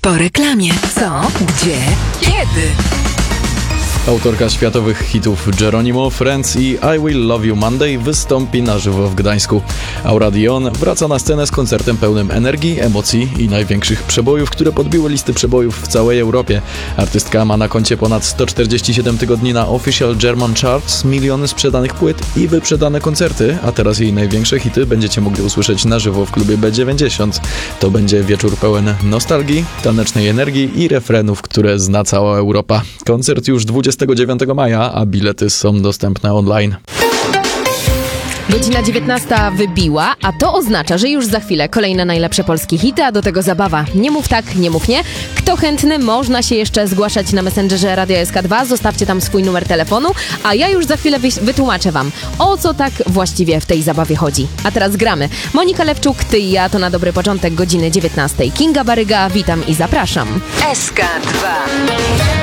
Po reklamie. Co? Gdzie? Kiedy? Autorka światowych hitów Geronimo, Friends i I Will Love You Monday wystąpi na żywo w Gdańsku. Aura Dion wraca na scenę z koncertem pełnym energii, emocji i największych przebojów, które podbiły listy przebojów w całej Europie. Artystka ma na koncie ponad 147 tygodni na Official German Charts, miliony sprzedanych płyt i wyprzedane koncerty, a teraz jej największe hity będziecie mogli usłyszeć na żywo w klubie B90. To będzie wieczór pełen nostalgii, tanecznej energii i refrenów, które zna cała Europa. Koncert już 29 maja, a bilety są dostępne online. Godzina 19 wybiła, a to oznacza, że już za chwilę kolejne najlepsze polskie hity, a do tego zabawa. Nie mów tak, nie mów nie. Kto chętny, można się jeszcze zgłaszać na Messengerze Radio SK2, zostawcie tam swój numer telefonu, a ja już za chwilę wytłumaczę wam, o co tak właściwie w tej zabawie chodzi. A teraz gramy. Monika Lewczuk, ty i ja, to na dobry początek godziny 19. Kinga Baryga, witam i zapraszam. SK2